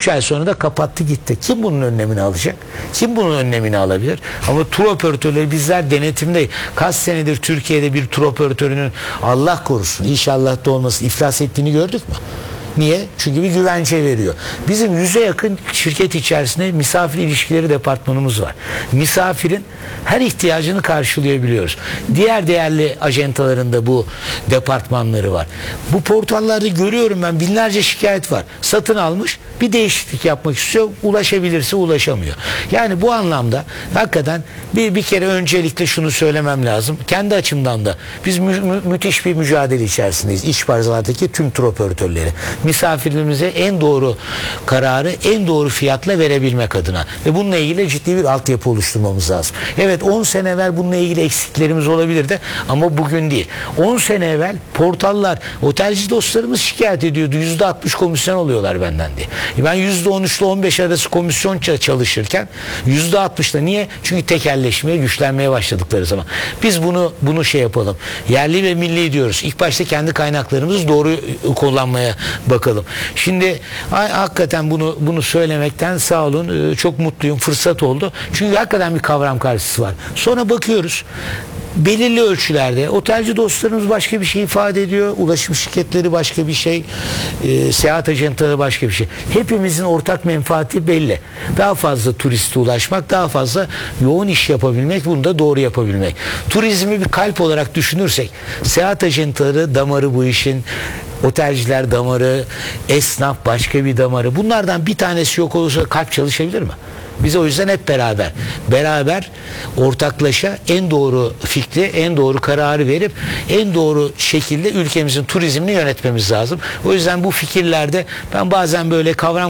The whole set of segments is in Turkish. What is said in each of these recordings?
3 ay sonra da kapattı gitti. Kim bunun önlemini alacak? Kim bunun önlemini alabilir? Ama tur operatörleri, bizler denetimde kaç senedir Türkiye'de bir tur operatörünün, Allah korusun inşallah da olmasın, iflas ettiğini gördük mü? Niye? Çünkü bir güvence veriyor. Bizim 100'e yakın şirket içerisinde misafir ilişkileri departmanımız var. Misafirin her ihtiyacını karşılayabiliyoruz. Diğer değerli acentalarında bu departmanları var. Bu portallarda görüyorum ben, binlerce şikayet var. Satın almış, bir değişiklik yapmak istiyor, ulaşabilirse ulaşamıyor. Yani bu anlamda hakikaten bir kere öncelikle şunu söylemem lazım. Kendi açımdan da biz müthiş bir mücadele içerisindeyiz. İç pazardaki tüm tur operatörleri. Misafirimize en doğru kararı en doğru fiyatla verebilmek adına. Ve bununla ilgili ciddi bir altyapı oluşturmamız lazım. Evet, 10 sene evvel bununla ilgili eksiklerimiz olabilirdi ama bugün değil. 10 sene evvel portallar, otelci dostlarımız şikayet ediyordu. %60 komisyon alıyorlar benden diye. Ben %13 ile 15 arası komisyon çalışırken %60'da, niye? Çünkü tekelleşmeye, güçlenmeye başladıkları zaman. Biz bunu şey yapalım. Yerli ve milli diyoruz. İlk başta kendi kaynaklarımızı doğru kullanmaya bakalım. Şimdi hakikaten bunu söylemekten sağ olun, çok mutluyum, fırsat oldu. Çünkü hakikaten bir kavram karşısı var. Sonra bakıyoruz, belirli ölçülerde otelci dostlarımız başka bir şey ifade ediyor, ulaşım şirketleri başka bir şey, seyahat ajantaları başka bir şey. Hepimizin ortak menfaati belli. Daha fazla turiste ulaşmak, daha fazla yoğun iş yapabilmek, bunu da doğru yapabilmek. Turizmi bir kalp olarak düşünürsek, seyahat ajantaları damarı bu işin, otelciler damarı, esnaf başka bir damarı. Bunlardan bir tanesi yok olursa kalp çalışabilir mi? Biz o yüzden hep beraber ortaklaşa en doğru fikri, en doğru kararı verip en doğru şekilde ülkemizin turizmini yönetmemiz lazım. O yüzden bu fikirlerde ben bazen böyle kavram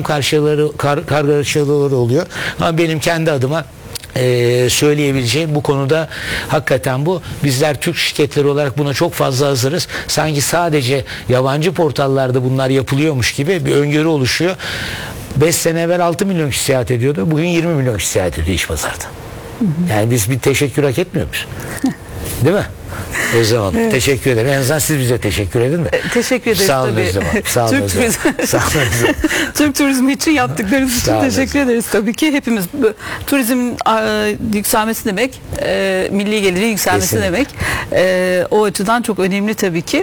kargaşaları oluyor. Ama benim kendi adıma söyleyebileceğim bu konuda hakikaten bu. Bizler Türk şirketleri olarak buna çok fazla hazırız. Sanki sadece yabancı portallarda bunlar yapılıyormuş gibi bir öngörü oluşuyor. 5 sene evvel 6 milyon kişi seyahat ediyordu. Bugün 20 milyon kişi seyahat ediyor iç pazarda. Yani biz bir teşekkür hak etmiyor muyuz? Değil mi? O zaman evet. Teşekkür ederim. En azından siz bize teşekkür edin mi? Teşekkür ederiz sağ olun tabii. Sağ olun Türk turizmi için yaptıklarınız için teşekkür ederiz tabii ki. Hepimiz turizmin yükselmesi demek, milli gelirin yükselmesi kesinlikle demek. O açıdan çok önemli tabii ki.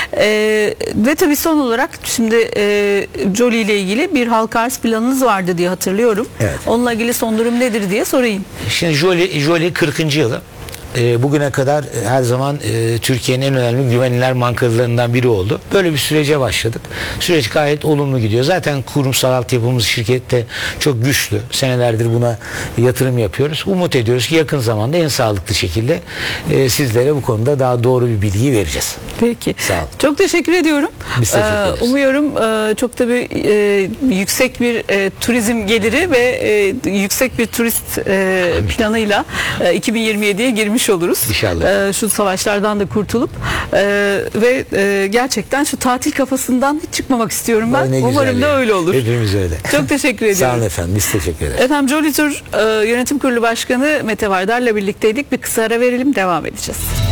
Ve tabii son olarak şimdi Jolly ile ilgili bir halka arz planınız vardı diye hatırlıyorum. Evet. Onunla ilgili son durum nedir diye sorayım. Şimdi Jolly 40. yılı. Bugüne kadar her zaman Türkiye'nin en önemli güvenilir markalarından biri oldu. Böyle bir sürece başladık. Süreç gayet olumlu gidiyor. Zaten kurumsal altyapımız şirkette çok güçlü. Senelerdir buna yatırım yapıyoruz. Umut ediyoruz ki yakın zamanda en sağlıklı şekilde sizlere bu konuda daha doğru bir bilgiyi vereceğiz. Peki. Sağ olun. Çok teşekkür ediyorum. Biz teşekkür ederiz. Umuyorum çok tabii yüksek bir turizm geliri ve yüksek bir turist planıyla 2027'ye girmiş oluruz. İnşallah. Şu savaşlardan da kurtulup ve gerçekten şu tatil kafasından hiç çıkmamak istiyorum ben. Umarım da öyle olur. Hepimiz öyle. Çok teşekkür ediyorum. Sağ olun efendim. Biz teşekkür ederiz. Efendim, Jolly Tur Yönetim Kurulu Başkanı Mete Vardar'la birlikteydik. Bir kısa ara verelim, devam edeceğiz.